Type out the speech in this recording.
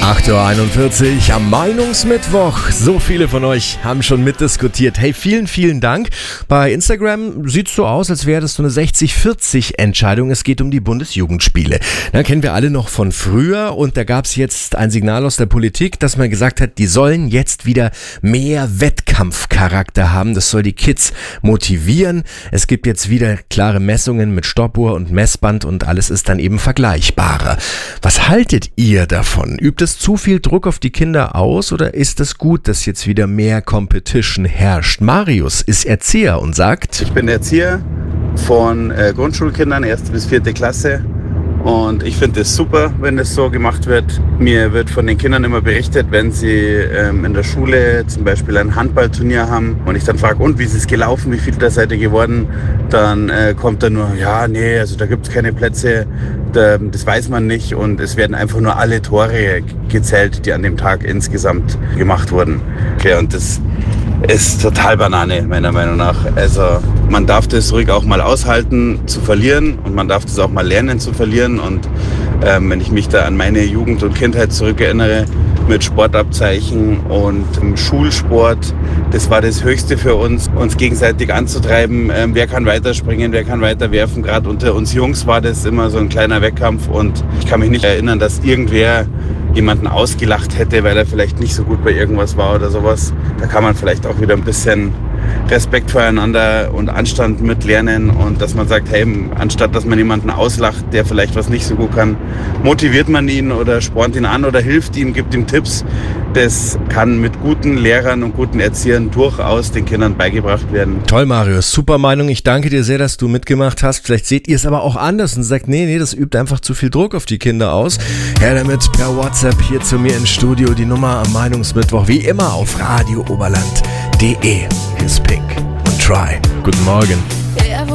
8:41 Uhr am Meinungsmittwoch. So viele von euch haben schon mitdiskutiert. Hey, vielen, vielen Dank. Bei Instagram sieht es so aus, als wäre das so eine 60-40-Entscheidung. Es geht um die Bundesjugendspiele. Da kennen wir alle noch von früher und da gab es jetzt ein Signal aus der Politik, dass man gesagt hat, die sollen jetzt wieder mehr Wettkampfcharakter haben. Das soll die Kids motivieren. Es gibt jetzt wieder klare Messungen mit Stoppuhr und Messband und alles ist dann eben vergleichbarer. Was haltet ihr davon? Übt es zu viel Druck auf die Kinder aus oder ist es gut, dass jetzt wieder mehr Competition herrscht? Marius ist Erzieher und sagt: Ich bin Erzieher von Grundschulkindern, 1. bis 4. Klasse. Und ich finde es super, wenn es so gemacht wird. Mir wird von den Kindern immer berichtet, wenn sie in der Schule zum Beispiel ein Handballturnier haben und ich dann frage, und wie ist es gelaufen, wie viel da seid ihr geworden, dann kommt dann nur, ja, nee, also da gibt es keine Plätze, das weiß man nicht und es werden einfach nur alle Tore gezählt, die an dem Tag insgesamt gemacht wurden. Okay, und das ist total Banane, meiner Meinung nach. Also man darf das ruhig auch mal aushalten zu verlieren und man darf das auch mal lernen zu verlieren. Und wenn ich mich da an meine Jugend und Kindheit zurückerinnere, mit Sportabzeichen und Schulsport, das war das Höchste für uns gegenseitig anzutreiben. Wer kann weiterspringen, wer kann weiter werfen. Gerade unter uns Jungs war das immer so ein kleiner Wettkampf und ich kann mich nicht erinnern, dass irgendwer jemanden ausgelacht hätte, weil er vielleicht nicht so gut bei irgendwas war oder sowas. Da kann man vielleicht auch wieder ein bisschen Respekt füreinander und Anstand mitlernen und dass man sagt, hey, anstatt dass man jemanden auslacht, der vielleicht was nicht so gut kann, motiviert man ihn oder spornt ihn an oder hilft ihm, gibt ihm Tipps. Das kann mit guten Lehrern und guten Erziehern durchaus den Kindern beigebracht werden. Toll, Marius, super Meinung. Ich danke dir sehr, dass du mitgemacht hast. Vielleicht seht ihr es aber auch anders und sagt, nee, das übt einfach zu viel Druck auf die Kinder aus. Her damit per WhatsApp hier zu mir ins Studio. Die Nummer am Meinungsmittwoch wie immer auf radiooberland.de. Hier ist Pink und Try. Guten Morgen.